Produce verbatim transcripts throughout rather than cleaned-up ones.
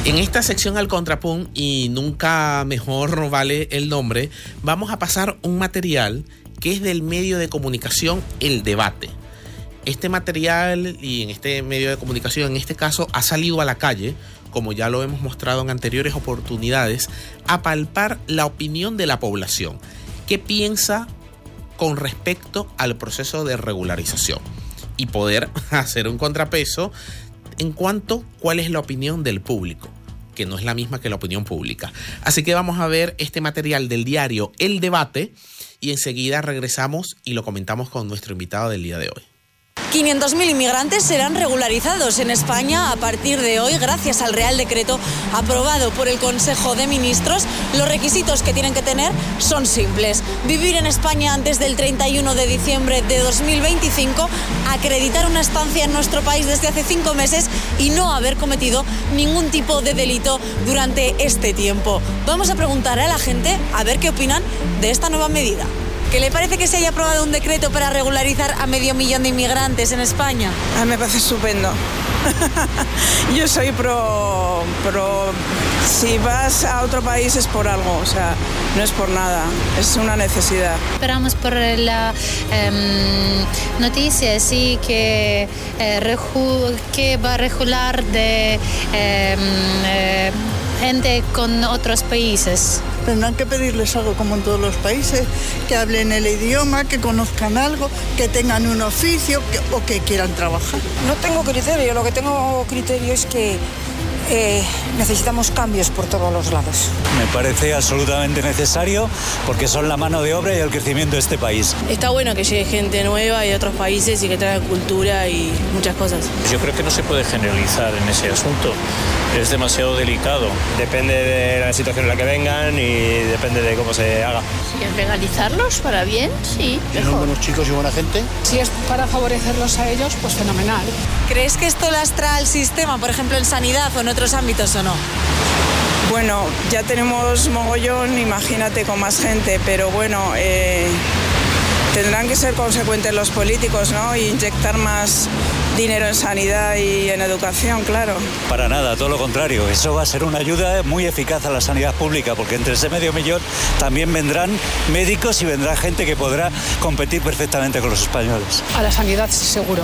En esta sección Al Contrapunto, y nunca mejor vale el nombre, vamos a pasar un material que es del medio de comunicación El Debate. Este material, y en este medio de comunicación, en este caso, ha salido a la calle, como ya lo hemos mostrado en anteriores oportunidades, a palpar la opinión de la población. ¿Qué piensa con respecto al proceso de regularización? Y poder hacer un contrapeso en cuanto a cuál es la opinión del público, que no es la misma que la opinión pública. Así que vamos a ver este material del diario El Debate y enseguida regresamos y lo comentamos con nuestro invitado del día de hoy. quinientos mil inmigrantes serán regularizados en España a partir de hoy gracias al Real Decreto aprobado por el Consejo de Ministros. Los requisitos que tienen que tener son simples: vivir en España antes del treinta y uno de diciembre de dos mil veinticinco, acreditar una estancia en nuestro país desde hace cinco meses y no haber cometido ningún tipo de delito durante este tiempo. Vamos a preguntar a la gente a ver qué opinan de esta nueva medida. ¿Qué le parece que se haya aprobado un decreto para regularizar a medio millón de inmigrantes en España? A mí me parece estupendo. Yo soy pro, pro... Si vas a otro país es por algo, o sea, no es por nada, es una necesidad. Esperamos por la eh, noticia, sí, que, eh, reju, que va a regular de eh, eh, gente con otros países. Tendrán que pedirles algo como en todos los países, que hablen el idioma, que conozcan algo, que tengan un oficio que, o que quieran trabajar. No tengo criterio, lo que tengo criterio es que eh, necesitamos cambios por todos los lados. Me parece absolutamente necesario porque son la mano de obra y el crecimiento de este país. Está bueno que llegue gente nueva y de otros países y que traiga cultura y muchas cosas. Yo creo que no se puede generalizar en ese asunto. Es demasiado delicado. Depende de la situación en la que vengan y depende de cómo se haga. Si es legalizarlos para bien, sí, si son buenos chicos y buena gente. Si es para favorecerlos a ellos, pues fenomenal. ¿Crees que esto lastra al sistema, por ejemplo, en sanidad o en otros ámbitos o no? Bueno, ya tenemos mogollón, imagínate con más gente, pero bueno, eh, tendrán que ser consecuentes los políticos, ¿no? E inyectar más dinero en sanidad y en educación, claro. Para nada, todo lo contrario. Eso va a ser una ayuda muy eficaz a la sanidad pública, porque entre ese medio millón también vendrán médicos y vendrá gente que podrá competir perfectamente con los españoles. A la sanidad, seguro.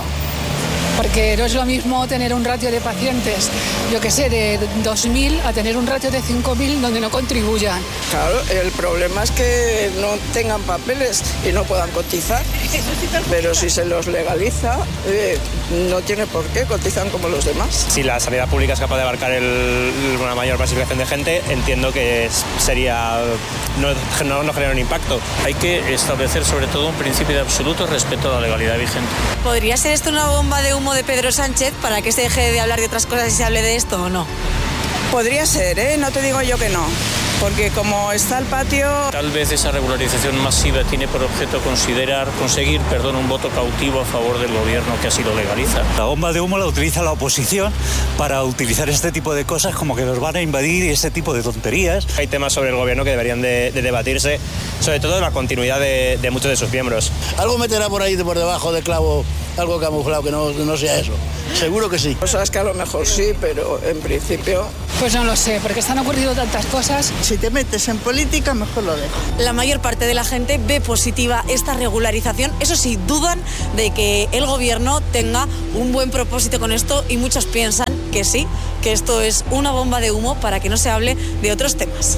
Porque no es lo mismo tener un ratio de pacientes, yo que sé, de dos mil a tener un ratio de cinco mil donde no contribuyan. Claro, el problema es que no tengan papeles y no puedan cotizar. Pero si se los legaliza, eh, no tiene por qué, cotizan como los demás. Si la sanidad pública es capaz de abarcar el, una mayor masificación de gente, entiendo que sería no, no, no genera un impacto. Hay que establecer sobre todo un principio de absoluto respeto a la legalidad vigente. ¿Podría ser esto una bomba de humo de Pedro Sánchez para que se deje de hablar de otras cosas y se hable de esto o no? Podría ser, ¿eh? No te digo yo que no. Porque como está el patio... Tal vez esa regularización masiva tiene por objeto considerar, conseguir, perdón, un voto cautivo a favor del gobierno que así lo legaliza. La bomba de humo la utiliza la oposición para utilizar este tipo de cosas como que nos van a invadir y ese tipo de tonterías. Hay temas sobre el gobierno que deberían de, de debatirse, sobre todo la continuidad de, de muchos de sus miembros. Algo meterá por ahí por debajo de clavo, algo camuflado que no, no sea eso. Seguro que sí. Cosas que a lo mejor sí, pero en principio... Pues no lo sé, porque están ocurriendo tantas cosas. Si te metes en política, mejor lo dejo. La mayor parte de la gente ve positiva esta regularización. Eso sí, dudan de que el gobierno tenga un buen propósito con esto y muchos piensan que sí, que esto es una bomba de humo para que no se hable de otros temas.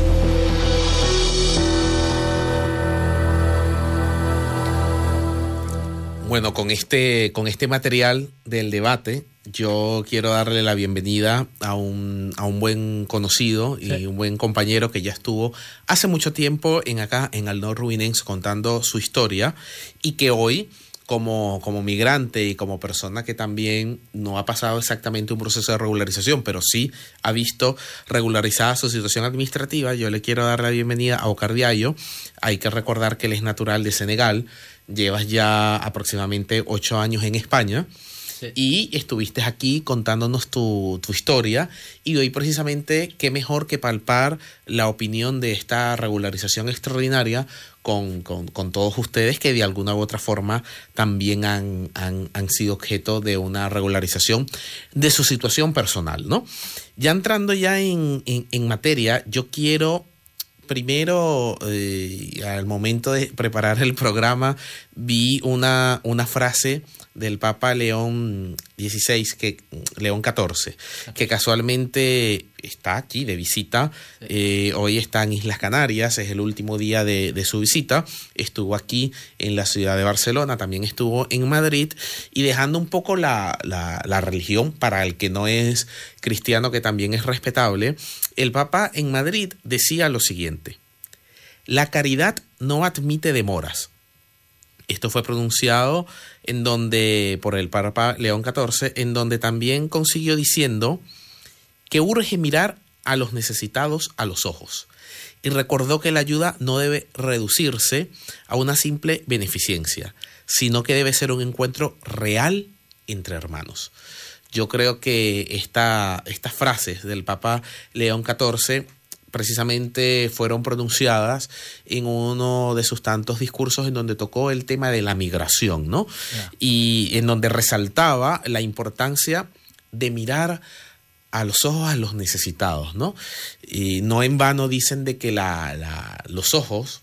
Bueno, con este, con este material del debate, yo quiero darle la bienvenida a un, a un buen conocido y sí. un buen compañero que ya estuvo hace mucho tiempo en acá, en Aldor Ruinens, contando su historia y que hoy, como, como migrante y como persona que también no ha pasado exactamente un proceso de regularización, pero sí ha visto regularizada su situación administrativa, yo le quiero dar la bienvenida a Ocar Diallo. Hay que recordar que él es natural de Senegal. Llevas ya aproximadamente ocho años en España Sí. Y estuviste aquí contándonos tu, tu historia, y hoy precisamente qué mejor que palpar la opinión de esta regularización extraordinaria con, con, con todos ustedes que de alguna u otra forma también han, han, han sido objeto de una regularización de su situación personal, ¿no? Ya entrando ya en, en, en materia, yo quiero... Primero, eh, al momento de preparar el programa, vi una, una frase del Papa León dieciséis, que, León catorce, que casualmente está aquí de visita. Sí. Eh, hoy está en Islas Canarias, es el último día de, de su visita. Estuvo aquí en la ciudad de Barcelona, también estuvo en Madrid, y dejando un poco la, la, la religión para el que no es cristiano, que también es respetable. El Papa en Madrid decía lo siguiente: la caridad no admite demoras. Esto fue pronunciado en donde, por el Papa León catorce, en donde también consiguió diciendo que urge mirar a los necesitados a los ojos, y recordó que la ayuda no debe reducirse a una simple beneficencia, sino que debe ser un encuentro real entre hermanos. Yo creo que esta, estas frases del Papa León catorce precisamente fueron pronunciadas en uno de sus tantos discursos en donde tocó el tema de la migración, ¿no? Yeah. Y en donde resaltaba la importancia de mirar a los ojos a los necesitados, ¿no? Y no en vano dicen de que la, la, los ojos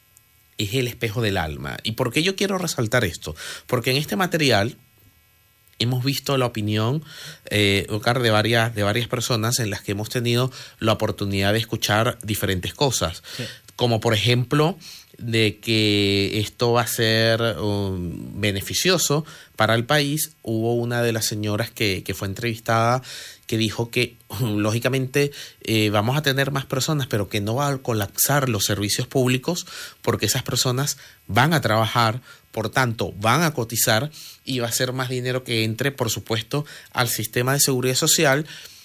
es el espejo del alma. ¿Y por qué yo quiero resaltar esto? Porque en este material hemos visto la opinión eh, de varias, de varias personas en las que hemos tenido la oportunidad de escuchar diferentes cosas. Sí. Como por ejemplo, de que esto va a ser um, beneficioso para el país. Hubo una de las señoras que, que fue entrevistada que dijo que lógicamente eh, vamos a tener más personas, pero que no va a colapsar los servicios públicos porque esas personas van a trabajar, por tanto van a cotizar, y va a ser más dinero que entre, por supuesto, al sistema de seguridad social.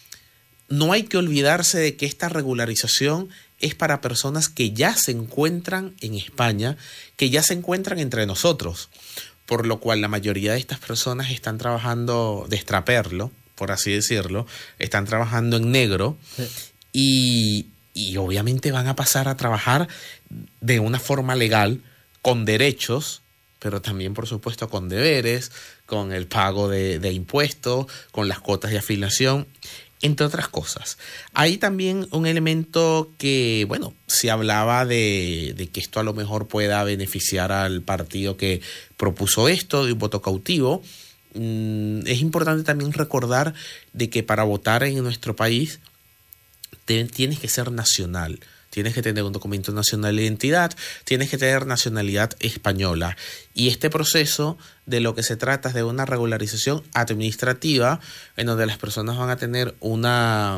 No hay que olvidarse de que esta regularización es para personas que ya se encuentran en España, que ya se encuentran entre nosotros, por lo cual la mayoría de estas personas están trabajando de extraperlo, por así decirlo, están trabajando en negro. Sí. y, y obviamente van a pasar a trabajar de una forma legal, con derechos, pero también, por supuesto, con deberes, con el pago de, de impuestos, con las cuotas de afiliación, entre otras cosas. Hay también un elemento que, bueno, se hablaba de, de que esto a lo mejor pueda beneficiar al partido que propuso esto, de un voto cautivo. Mm, es importante también recordar de que para votar en nuestro país te, tienes que ser nacional. Tienes que tener un documento nacional de identidad, tienes que tener nacionalidad española. Y este proceso de lo que se trata es de una regularización administrativa en donde las personas van a tener una,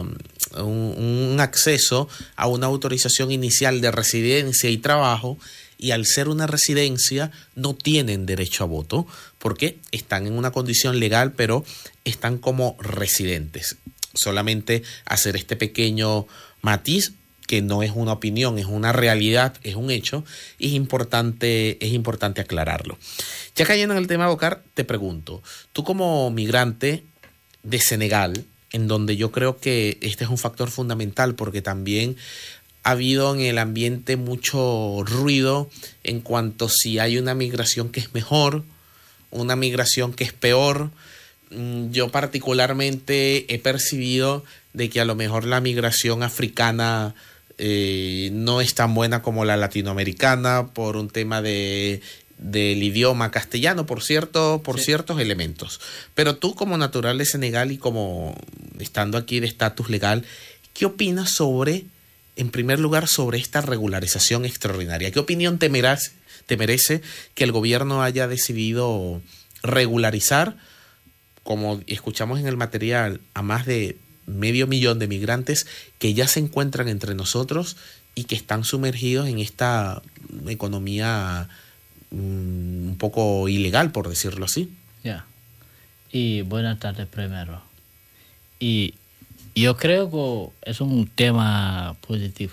un, un acceso a una autorización inicial de residencia y trabajo, y al ser una residencia no tienen derecho a voto porque están en una condición legal, pero están como residentes. Solamente hacer este pequeño matiz, que no es una opinión, es una realidad, es un hecho, y es importante, es importante aclararlo. Ya cayendo en el tema, Bocar, te pregunto, tú como migrante de Senegal, en donde yo creo que este es un factor fundamental, porque también ha habido en el ambiente mucho ruido en cuanto si hay una migración que es mejor, una migración que es peor. Yo particularmente he percibido de que a lo mejor la migración africana Eh, no es tan buena como la latinoamericana por un tema de del idioma castellano, por cierto, por sí. ciertos elementos. Pero tú, como natural de Senegal y como estando aquí de estatus legal, ¿qué opinas sobre, en primer lugar, sobre esta regularización extraordinaria? ¿Qué opinión te merece, te merece que el gobierno haya decidido regularizar, como escuchamos en el material, a más de medio millón de migrantes que ya se encuentran entre nosotros y que están sumergidos en esta economía um, un poco ilegal, por decirlo así? Ya. Yeah. Y buenas tardes primero. Y yo creo que es un tema positivo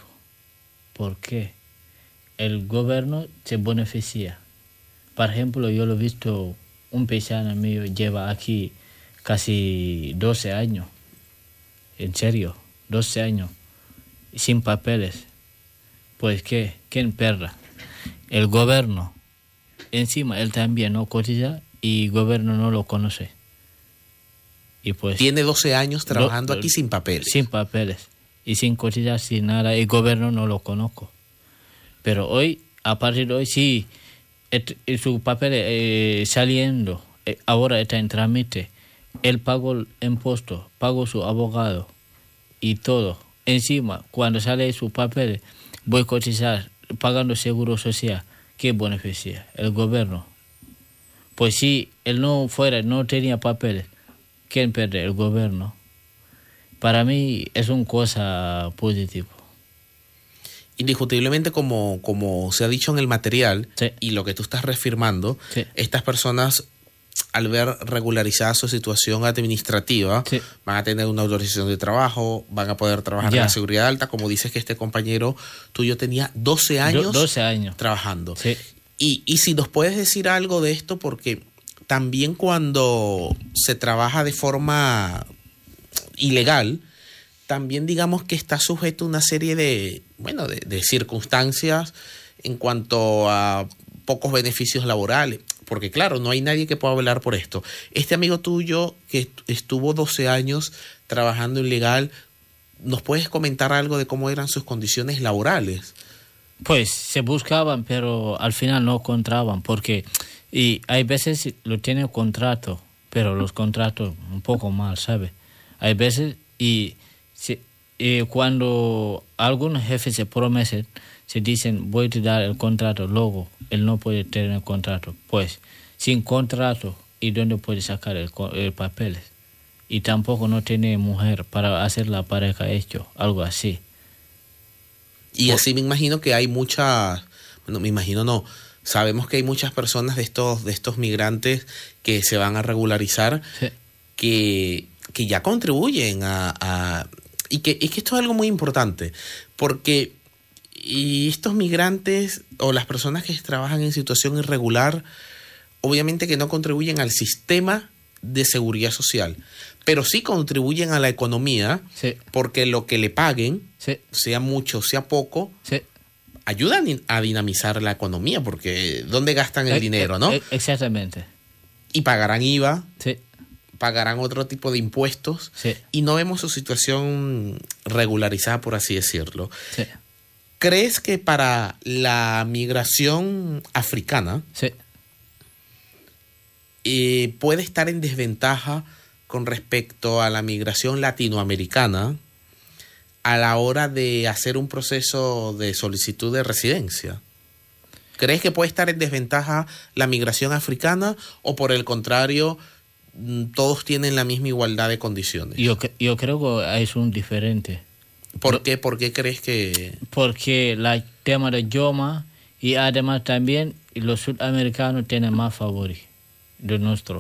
porque el gobierno se beneficia. Por ejemplo, yo lo he visto, un paisano mío lleva aquí casi doce años. En serio, doce años. Sin papeles. Pues, ¿qué? ¿Quién perra? El gobierno. Encima, él también no cotiza y el gobierno no lo conoce. Y pues, tiene doce años trabajando do, aquí sin papeles. Sin papeles. Y sin cotizar, sin nada. El gobierno no lo conozco. Pero hoy, a partir de hoy, sí, et, et, su papel eh, saliendo, eh, ahora está en trámite. Él pagó el impuesto, pagó su abogado y todo. Encima, cuando sale su papel, voy a cotizar, pagando seguro social. ¿Qué beneficia? El gobierno. Pues si él no fuera, no tenía papeles, ¿quién pierde? El gobierno. Para mí es una cosa positiva. Indiscutiblemente, como, como se ha dicho en el material, sí, y lo que tú estás reafirmando, sí, estas personas, al ver regularizada su situación administrativa, sí, van a tener una autorización de trabajo, van a poder trabajar ya en la seguridad alta, como dices que este compañero tuyo tenía doce años, Do, doce años trabajando. Sí. Y, y si nos puedes decir algo de esto, porque también cuando se trabaja de forma ilegal, también digamos que está sujeto a una serie de, bueno, de, de circunstancias en cuanto a pocos beneficios laborales, porque claro, no hay nadie que pueda velar por esto. Este amigo tuyo que estuvo doce años trabajando ilegal, ¿nos puedes comentar algo de cómo eran sus condiciones laborales? Pues se buscaban, pero al final no encontraban, porque y hay veces lo tienen contrato, pero los contratos un poco mal, ¿sabes? Hay veces y, se, y cuando algunos jefes se prometen, se dicen voy a dar el contrato, luego él no puede tener el contrato. Pues sin contrato, ¿y dónde puede sacar el, el papeles? Y tampoco no tiene mujer para hacer la pareja hecho, algo así. Y así me imagino que hay muchas, bueno, me imagino no, sabemos que hay muchas personas de estos, de estos migrantes que se van a regularizar, sí, que, que ya contribuyen a, a y que, es que esto es algo muy importante, porque y estos migrantes o las personas que trabajan en situación irregular, obviamente que no contribuyen al sistema de seguridad social, pero sí contribuyen a la economía, sí, porque lo que le paguen, sí, sea mucho, sea poco, sí, ayudan a dinamizar la economía, porque ¿dónde gastan el eh, dinero, no? Exactamente. Y pagarán I V A, sí, pagarán otro tipo de impuestos, sí, y no vemos su situación regularizada, por así decirlo. Sí. ¿Crees que para la migración africana, sí, eh, puede estar en desventaja con respecto a la migración latinoamericana a la hora de hacer un proceso de solicitud de residencia? ¿Crees que puede estar en desventaja la migración africana o por el contrario todos tienen la misma igualdad de condiciones? Yo, yo creo que es un diferente. ¿Por qué? ¿Por qué crees que...? Porque el tema de idioma y además también los sudamericanos tienen más favores de nosotros.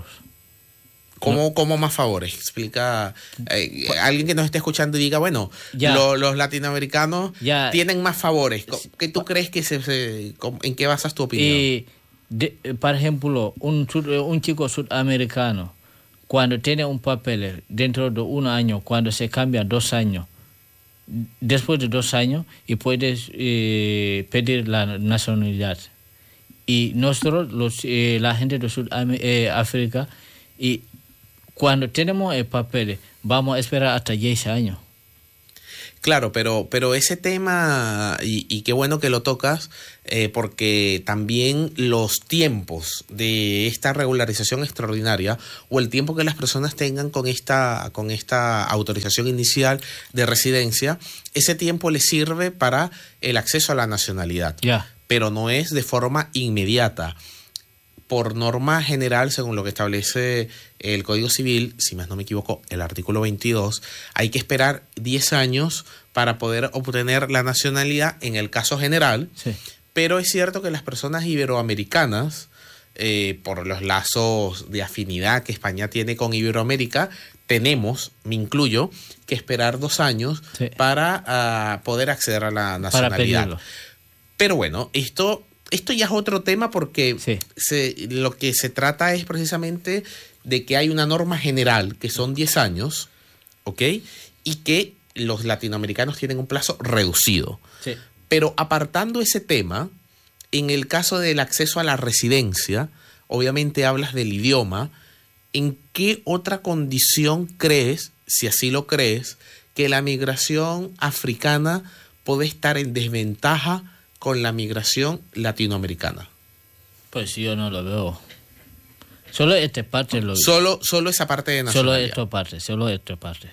¿Cómo, ¿Cómo más favores? Explica, eh, alguien que nos esté escuchando y diga, bueno, lo, los latinoamericanos ya tienen más favores. ¿Qué tú crees que se, se en qué basas tu opinión? Y de, por ejemplo, un, un chico sudamericano, cuando tiene un papel dentro de un año, cuando se cambia dos años, después de dos años, y puedes eh, pedir la nacionalidad. Y nosotros, los, eh, la gente de Sudáfrica, y cuando tenemos el papel, vamos a esperar hasta diez años. Claro, pero, pero ese tema, y, y qué bueno que lo tocas, eh, porque también los tiempos de esta regularización extraordinaria o el tiempo que las personas tengan con esta, con esta autorización inicial de residencia, ese tiempo les sirve para el acceso a la nacionalidad. Yeah. Pero no es de forma inmediata. Por norma general, según lo que establece el Código Civil, si más no me equivoco, el artículo veintidós, hay que esperar diez años para poder obtener la nacionalidad en el caso general, sí, pero es cierto que las personas iberoamericanas, eh, por los lazos de afinidad que España tiene con Iberoamérica, tenemos, me incluyo, que esperar dos años sí, para uh, poder acceder a la nacionalidad. Pero bueno, esto... Esto ya es otro tema porque sí, se, lo que se trata es precisamente de que hay una norma general que son diez años, ¿ok? Y que los latinoamericanos tienen un plazo reducido. Sí. Pero apartando ese tema, en el caso del acceso a la residencia, obviamente hablas del idioma. ¿En qué otra condición crees, si así lo crees, que la migración africana puede estar en desventaja con la migración latinoamericana? Pues yo no lo veo. Solo esta parte lo Solo, solo esa parte de nacionalidad. Solo esta parte, solo esta parte.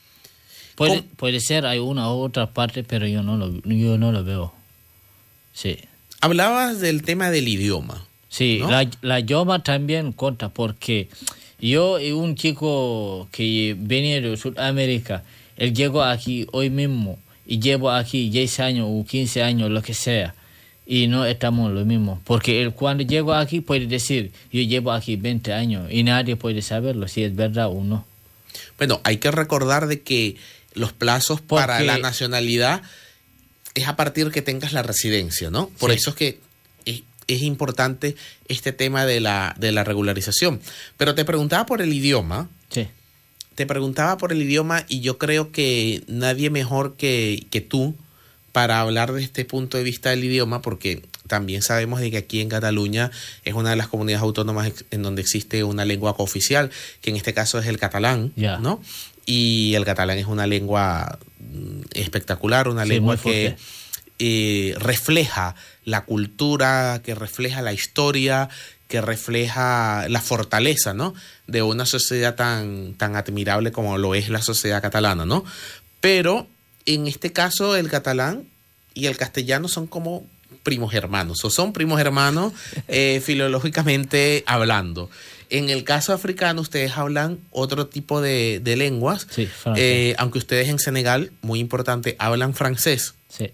Puede, puede ser, hay una u otra parte, pero yo no lo, yo no lo veo. Sí. Hablabas del tema del idioma. Sí, ¿no? la, la idioma también cuenta porque yo y un chico que venía de Sudamérica, él llegó aquí hoy mismo y llevo aquí diez años o quince años, lo que sea, y no estamos lo mismo. Porque él cuando llegó aquí puede decir, yo llevo aquí veinte años y nadie puede saberlo si es verdad o no. Bueno, hay que recordar de que los plazos Porque, para la nacionalidad es a partir que tengas la residencia, ¿no? Por sí. eso es que es, es importante este tema de la, de la regularización. Pero te preguntaba por el idioma. Sí. Te preguntaba por el idioma y yo creo que nadie mejor que, que tú para hablar de este punto de vista del idioma, porque también sabemos de que aquí en Cataluña es una de las comunidades autónomas en donde existe una lengua cooficial, que en este caso es el catalán, yeah. ¿no? Y el catalán es una lengua espectacular, una sí, lengua que eh, refleja la cultura, que refleja la historia, que refleja la fortaleza, ¿no?, de una sociedad tan, tan admirable como lo es la sociedad catalana, ¿no? Pero en este caso el catalán y el castellano son como primos hermanos, o son primos hermanos eh, filológicamente hablando. En el caso africano ustedes hablan otro tipo de, de lenguas, sí, eh, aunque ustedes en Senegal, muy importante, hablan francés. Sí.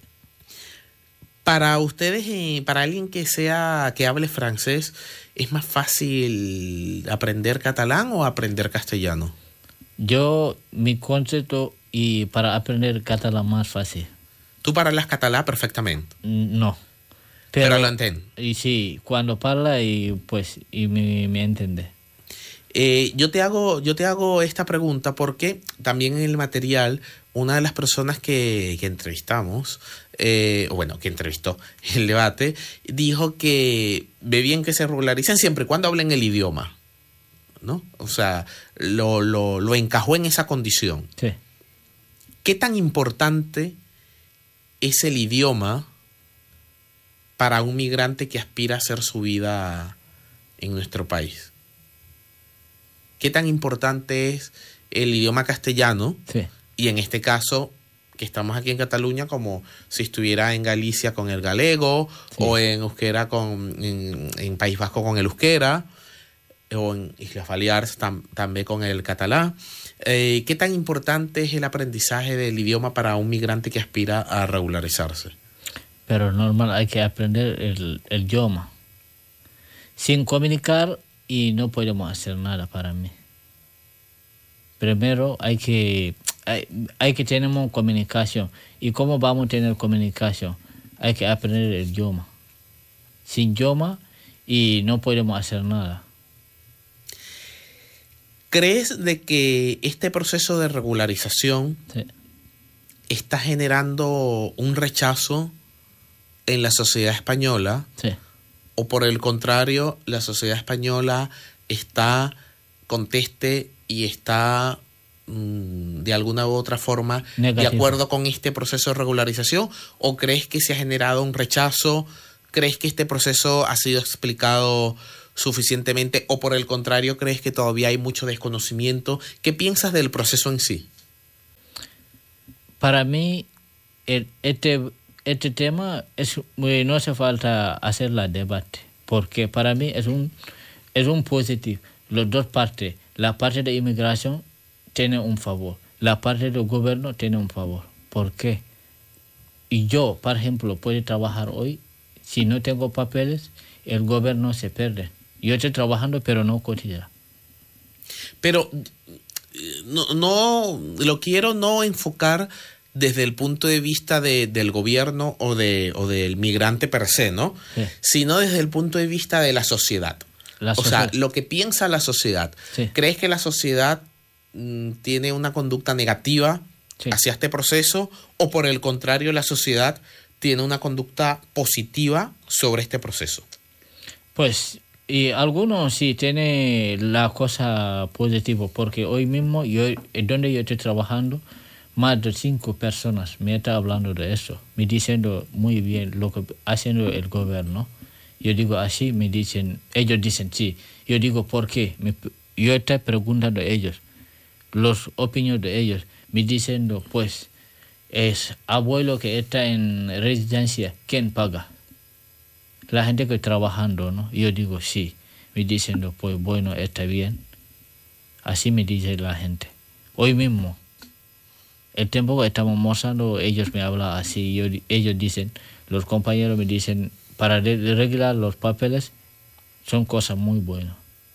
Para ustedes, eh, para alguien que sea que hable francés, ¿es más fácil aprender catalán o aprender castellano? Yo, mi concepto, y para aprender catalán más fácil. ¿Tú parlas catalán perfectamente? No. Pero, Pero lo entiendo. Y sí, cuando parla y pues y me, me entiende. Eh, yo te hago yo te hago esta pregunta porque también en el material una de las personas que, que entrevistamos, eh, bueno, que entrevistó el debate, dijo que ve bien que se regularicen siempre y cuando hablen el idioma, ¿no? O sea, lo, lo, lo encajó en esa condición. Sí. ¿Qué tan importante es el idioma para un migrante que aspira a hacer su vida en nuestro país? ¿Qué tan importante es el idioma castellano? Sí. Y en este caso, que estamos aquí en Cataluña, como si estuviera en Galicia con el galego, sí, o en euskera con, en, en País Vasco con el euskera, o en Islas Baleares tam, también con el catalán. Eh, ¿Qué tan importante es el aprendizaje del idioma para un migrante que aspira a regularizarse? Pero normal, hay que aprender el, el idioma. Sin comunicar y no podemos hacer nada para mí. Primero hay que hay, hay que tener comunicación. ¿Y cómo vamos a tener comunicación? Hay que aprender el idioma. Sin idioma y no podemos hacer nada. ¿Crees de que este proceso de regularización sí. está generando un rechazo en la sociedad española? Sí. ¿O por el contrario, la sociedad española está conteste y está mmm, de alguna u otra forma negativo, de acuerdo con este proceso de regularización? ¿O crees que se ha generado un rechazo? ¿Crees que este proceso ha sido explicado suficientemente? ¿O por el contrario, crees que todavía hay mucho desconocimiento? ¿Qué piensas del proceso en sí? Para mí, el, este... Este tema es, no hace falta hacer la debate, porque para mí es un, es un positivo. Las dos partes, la parte de inmigración tiene un favor, la parte del gobierno tiene un favor. ¿Por qué? Y yo, por ejemplo, puedo trabajar hoy, si no tengo papeles, el gobierno se pierde. Yo estoy trabajando, pero no cotiza. Pero no, no lo quiero no enfocar desde el punto de vista de, del gobierno o, de, o del migrante per se, ¿no? Sí. Sino desde el punto de vista de la sociedad. La o sociedad. sea, lo que piensa la sociedad. Sí. ¿Crees que la sociedad mm, tiene una conducta negativa sí. hacia este proceso o por el contrario la sociedad tiene una conducta positiva sobre este proceso? Pues y algunos sí tienen la cosa positiva, porque hoy mismo yo donde yo estoy trabajando más de cinco personas me están hablando de eso, me diciendo muy bien lo que haciendo el gobierno. Yo digo así, me dicen, ellos dicen sí. Yo digo, ¿por qué? Me, yo estoy preguntando a ellos, los opiniones de ellos, me diciendo, pues, es abuelo que está en residencia, ¿quién paga? La gente que está trabajando, ¿no? Yo digo, sí. Me diciendo, pues, bueno, está bien. Así me dice la gente. Hoy mismo, el tiempo que estamos mostrando, ellos me hablan así. Yo, ellos dicen, los compañeros me dicen, para arreglar los papeles son cosas muy buenas.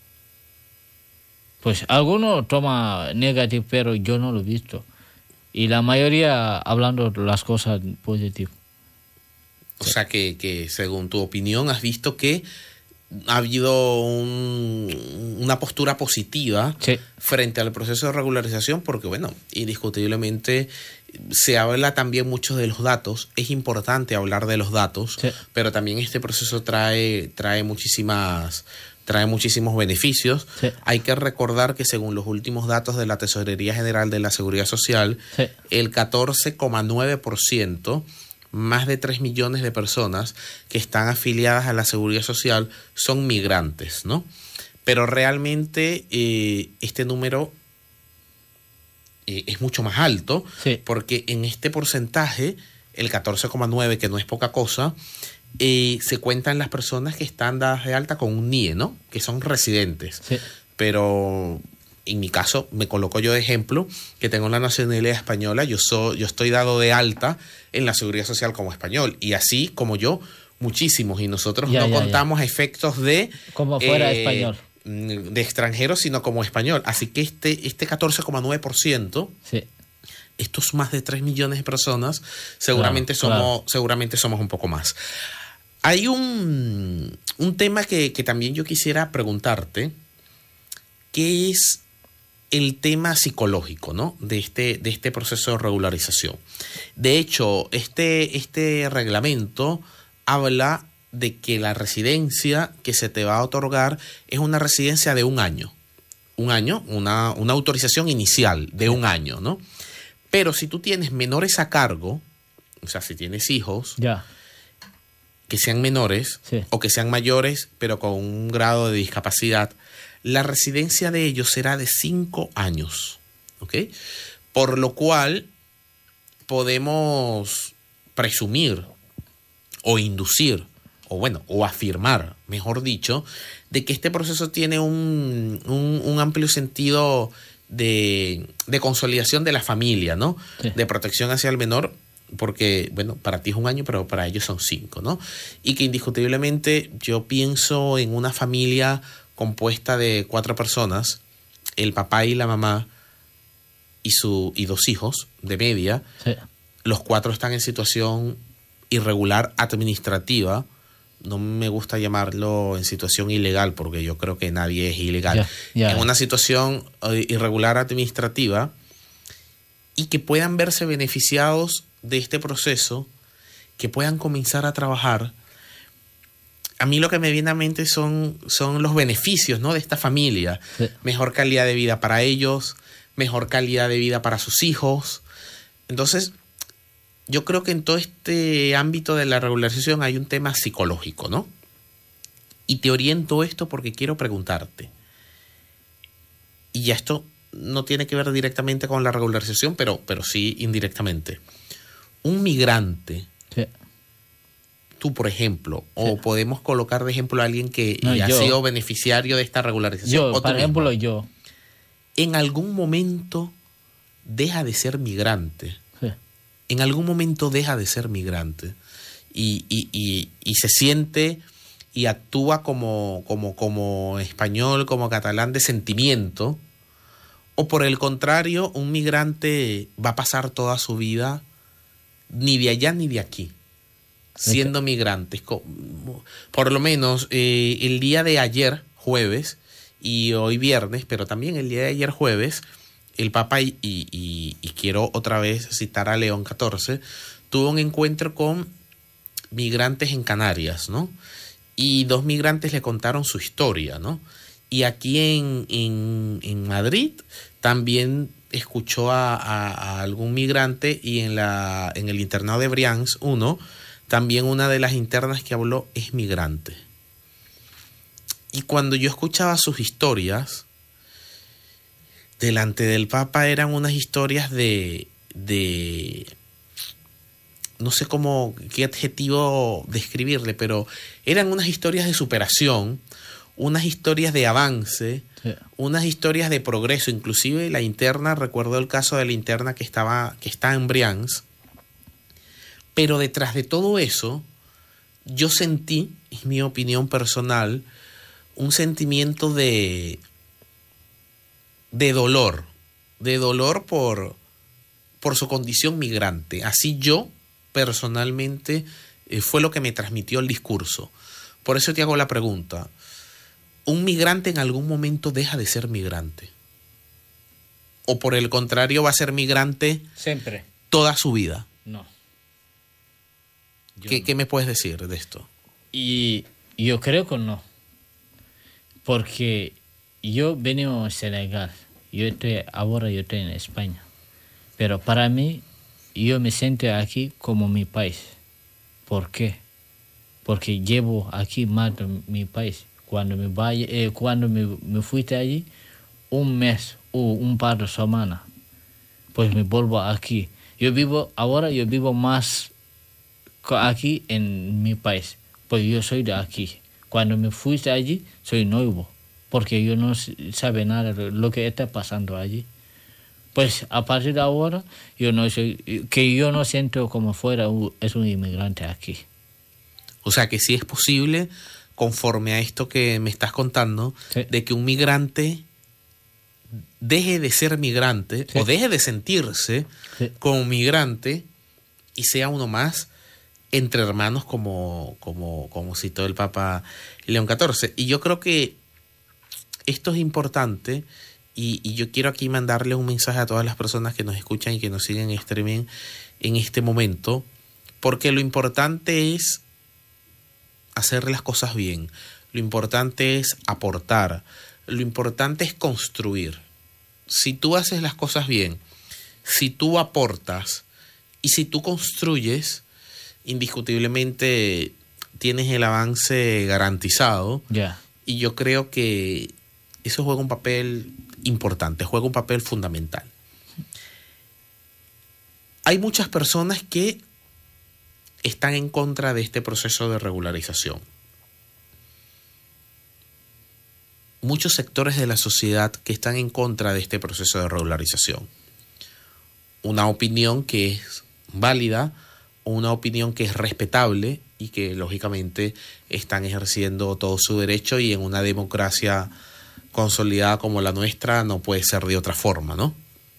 Pues algunos toma negativo, pero yo no lo he visto. Y la mayoría hablando las cosas positivas. O sea que, que según tu opinión has visto que ha habido un, una postura positiva sí. frente al proceso de regularización, porque bueno, indiscutiblemente se habla también mucho de los datos, es importante hablar de los datos, sí. pero también este proceso trae, trae muchísimas, trae muchísimos beneficios. Sí. Hay que recordar que según los últimos datos de la Tesorería General de la Seguridad Social, sí. el catorce coma nueve por ciento, más de tres millones de personas que están afiliadas a la Seguridad Social son migrantes, ¿no? Pero realmente eh, este número eh, es mucho más alto, sí. porque en este porcentaje, el catorce coma nueve, que no es poca cosa, eh, se cuentan las personas que están dadas de alta con un N I E, ¿no? Que son residentes. Sí. Pero en mi caso, me coloco yo de ejemplo, que tengo la nacionalidad española, yo, soy, yo estoy dado de alta en la Seguridad Social como español, y así como yo, muchísimos, y nosotros ya, no ya, contamos ya. efectos de... Como fuera eh, español. De extranjeros, sino como español. Así que este, este catorce coma nueve por ciento, sí. estos más de tres millones de personas, seguramente, claro, somos, claro. seguramente somos un poco más. Hay un, un tema que, que también yo quisiera preguntarte, que es el tema psicológico, ¿no? de este, de este proceso de regularización. De hecho, este, este reglamento habla de que la residencia que se te va a otorgar es una residencia de un año. Un año, una, una autorización inicial de un año, ¿no? Pero si tú tienes menores a cargo, o sea, si tienes hijos ya. que sean menores sí. o que sean mayores, pero con un grado de discapacidad, la residencia de ellos será de cinco años, ¿ok? Por lo cual podemos presumir o inducir, o bueno, o afirmar, mejor dicho, de que este proceso tiene un, un, un amplio sentido de, de consolidación de la familia, ¿no? Sí. De protección hacia el menor, porque, bueno, para ti es un año, pero para ellos son cinco, ¿no? Y que indiscutiblemente yo pienso en una familia compuesta de cuatro personas, el papá y la mamá y, su, y dos hijos de media, sí. Los cuatro están en situación irregular administrativa. No me gusta llamarlo en situación ilegal, porque yo creo que nadie es ilegal. Yeah, yeah. En una situación irregular administrativa, y que puedan verse beneficiados de este proceso, que puedan comenzar a trabajar. A mí lo que me viene a mente son, son los beneficios, ¿no? de esta familia. Sí. Mejor calidad de vida para ellos, mejor calidad de vida para sus hijos. Entonces, yo creo que en todo este ámbito de la regularización hay un tema psicológico, ¿no? Y te oriento esto porque quiero preguntarte. Y ya esto no tiene que ver directamente con la regularización, pero, pero sí indirectamente. Un migrante, sí. tú por ejemplo, sí. o podemos colocar de ejemplo a alguien que no, ha yo. sido beneficiario de esta regularización. Yo, o por ejemplo, mismo, yo. En algún momento deja de ser migrante. Sí. En algún momento deja de ser migrante. Y, y, y, y se siente y actúa como, como, como español, como catalán de sentimiento. O por el contrario, un migrante va a pasar toda su vida ni de allá ni de aquí, siendo okay. migrantes. Por lo menos eh, el día de ayer, jueves y hoy viernes, pero también el día de ayer jueves, el Papa, y, y, y quiero otra vez citar a León catorce, tuvo un encuentro con migrantes en Canarias, ¿no? Y dos migrantes le contaron su historia, ¿no? Y aquí en, en, en Madrid también escuchó a, a, a algún migrante, y en, la, en el internado de Brians uno, también una de las internas que habló es migrante. Y cuando yo escuchaba sus historias, delante del Papa eran unas historias de, de no sé cómo, qué adjetivo describirle, pero eran unas historias de superación, unas historias de avance, sí. unas historias de progreso. Inclusive la interna, recuerdo el caso de la interna que estaba, que está en Brians, pero detrás de todo eso, yo sentí, es mi opinión personal, un sentimiento de, de dolor, de dolor por, por su condición migrante. Así yo, personalmente, eh, fue lo que me transmitió el discurso. Por eso te hago la pregunta. ¿Un migrante en algún momento deja de ser migrante? ¿O por el contrario va a ser migrante siempre, toda su vida? No. ¿Qué, no. ¿Qué me puedes decir de esto? Y yo creo que no. Porque yo vengo de Senegal. Yo estoy, ahora yo estoy en España. Pero para mí, yo me siento aquí como mi país. ¿Por qué? Porque llevo aquí más de mi país. Cuando me vaya, eh, cuando me, me fui de allí, un mes o un par de semanas, pues me vuelvo aquí. Yo vivo, ahora yo vivo más aquí en mi país, pues yo soy de aquí. Cuando me fui de allí, soy nuevo, porque yo no sabe nada de lo que está pasando allí. Pues a partir de ahora, yo no soy, que yo no siento como fuera un, es un inmigrante aquí. O sea que sí es posible, conforme a esto que me estás contando, sí. de que un migrante deje de ser migrante, sí. o deje de sentirse sí. como migrante y sea uno más entre hermanos, como, como, como citó el Papa León catorce. Y yo creo que esto es importante, y, y yo quiero aquí mandarle un mensaje a todas las personas que nos escuchan y que nos siguen en streaming en este momento, porque lo importante es hacer las cosas bien, lo importante es aportar, lo importante es construir. Si tú haces las cosas bien, si tú aportas y si tú construyes, indiscutiblemente tienes el avance garantizado. Yeah. Y yo creo que eso juega un papel importante, juega un papel fundamental. Hay muchas personas que están en contra de este proceso de regularización. Muchos sectores de la sociedad que están en contra de este proceso de regularización. Una opinión que es válida, una opinión que es respetable y que lógicamente están ejerciendo todo su derecho, y en una democracia consolidada como la nuestra no puede ser de otra forma, ¿no?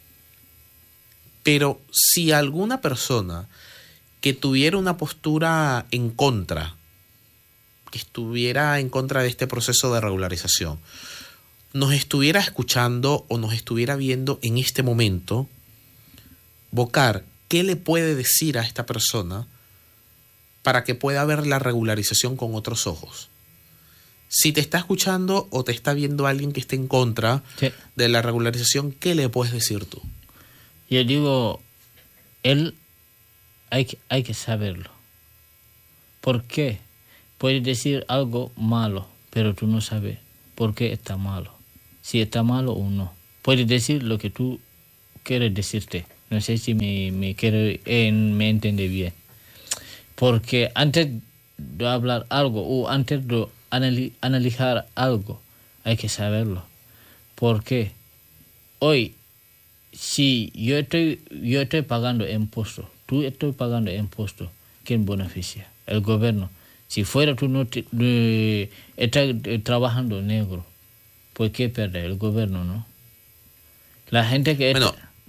Pero si alguna persona que tuviera una postura en contra, que estuviera en contra de este proceso de regularización, nos estuviera escuchando o nos estuviera viendo en este momento, Bocar, ¿qué le puede decir a esta persona para que pueda ver la regularización con otros ojos? Si te está escuchando o te está viendo alguien que esté en contra sí. de la regularización, ¿qué le puedes decir tú? Yo digo, él hay que, hay que saberlo. ¿Por qué? Puedes decir algo malo, pero tú no sabes por qué está malo. Si está malo o no. Puedes decir lo que tú quieres decirte. No sé si me, me, quiere, eh, me entiende bien. Porque antes de hablar algo o antes de anali- analizar algo, hay que saberlo. ¿Por qué? Hoy, si yo estoy, yo estoy pagando impuestos, tú estás pagando impuestos, ¿quién beneficia? El gobierno. Si fuera tú no te, eh, estás trabajando negro, pues ¿qué pierde? El gobierno, ¿no? La gente que... Bueno,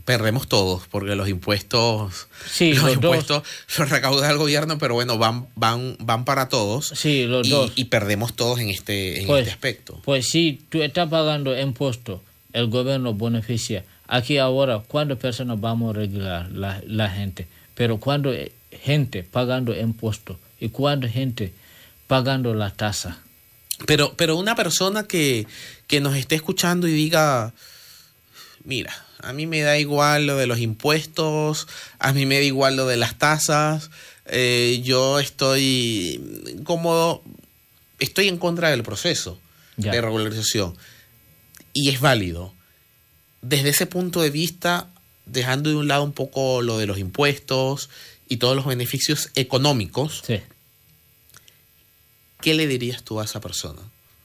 perdemos todos, porque los impuestos, sí, los, los impuestos los recauda el gobierno, pero bueno, van, van, van para todos. Sí, los y, dos. Y perdemos todos en este, en pues, este aspecto. Pues si tú estás pagando impuestos, el gobierno beneficia. Aquí ahora, ¿cuántas personas vamos a regular la, la gente? Pero cuando gente pagando impuestos y cuando gente pagando la tasa. Pero, pero una persona que, que nos esté escuchando y diga, mira, a mí me da igual lo de los impuestos, a mí me da igual lo de las tasas, eh, yo estoy cómodo, estoy en contra del proceso ya. de regularización y es válido. Desde ese punto de vista, dejando de un lado un poco lo de los impuestos y todos los beneficios económicos, sí. ¿qué le dirías tú a esa persona?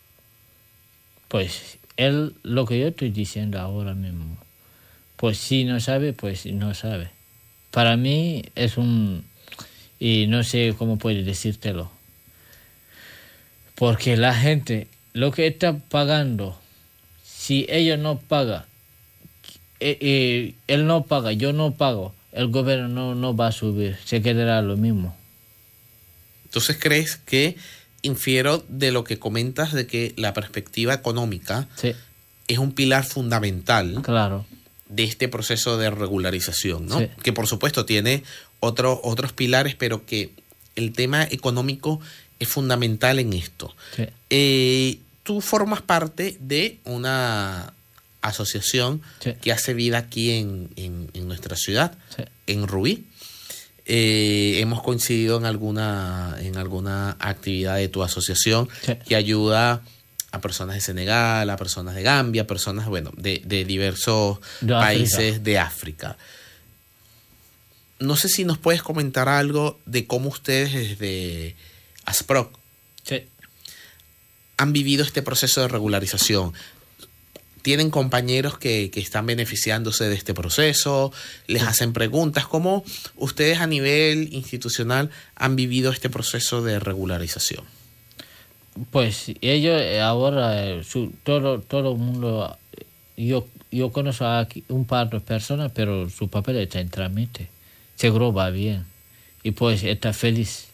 Pues él, lo que yo estoy diciendo ahora mismo, pues si no sabe, pues no sabe. Para mí es un... y no sé cómo puedo decírtelo. Porque la gente, lo que está pagando, si ellos no pagan, eh, eh, él no paga, yo no pago, el gobierno no, no va a subir, se quedará lo mismo. Entonces, ¿crees que infiero de lo que comentas de que la perspectiva económica sí. es un pilar fundamental claro. de este proceso de regularización, ¿no? Sí. Que por supuesto tiene otro, otros pilares, pero que el tema económico es fundamental en esto. Sí. Eh, tú formas parte de una asociación sí. que hace vida aquí en, en, en nuestra ciudad, sí. en Rubí. Eh, hemos coincidido en alguna, en alguna actividad de tu asociación sí. que ayuda a personas de Senegal, a personas de Gambia, personas, bueno, de, de diversos de países África. de África. No sé si nos puedes comentar algo de cómo ustedes desde ASPROC sí. han vivido este proceso de regularización. ¿Tienen compañeros que, que están beneficiándose de este proceso? ¿Les sí. hacen preguntas? ¿Cómo ustedes a nivel institucional han vivido este proceso de regularización? Pues ellos ahora, su, todo todo el mundo, yo, yo conozco aquí un par de personas, pero su papel está en trámite. Seguro va bien. Y pues está feliz.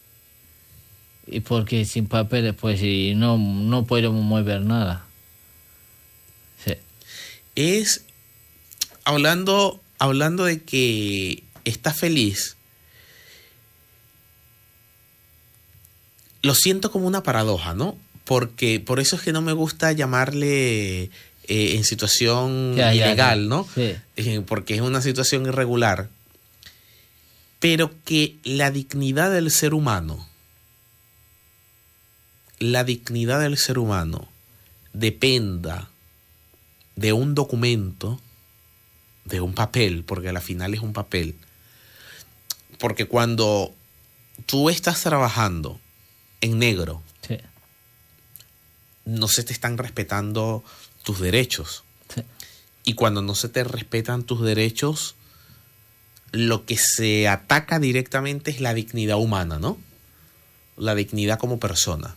Y porque sin papeles, pues y no, no podemos mover nada. Sí. Es, hablando, hablando de que está feliz, lo siento como una paradoja, ¿no? Porque por eso es que no me gusta llamarle eh, en situación ya, ilegal, ya, ya. ¿no? Sí. Eh, porque es una situación irregular. Pero que la dignidad del ser humano, la dignidad del ser humano dependa de un documento, de un papel, porque al final es un papel. Porque cuando tú estás trabajando en negro, sí. no se te están respetando tus derechos. Sí. Y cuando no se te respetan tus derechos, lo que se ataca directamente es la dignidad humana, ¿no? La dignidad como persona.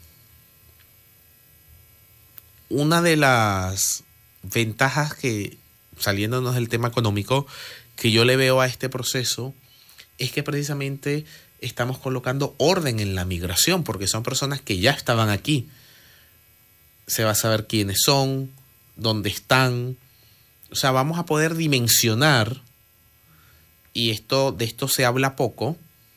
Una de las ventajas que, saliéndonos del tema económico, que yo le veo a este proceso es que precisamente estamos colocando orden en la migración, porque son personas que ya estaban aquí. Se va a saber quiénes son, dónde están. O sea, vamos a poder dimensionar, y esto, de esto se habla poco,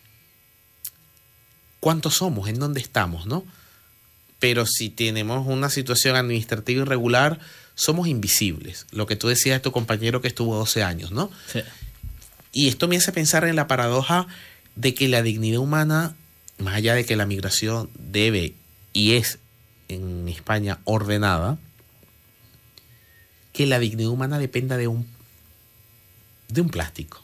cuántos somos, en dónde estamos, ¿no? Pero si tenemos una situación administrativa irregular, somos invisibles. Lo que tú decías de tu compañero que estuvo doce años, ¿no? Sí. Y esto me hace pensar en la paradoja de que la dignidad humana, más allá de que la migración debe y es en España ordenada, que la dignidad humana dependa de un, de un plástico.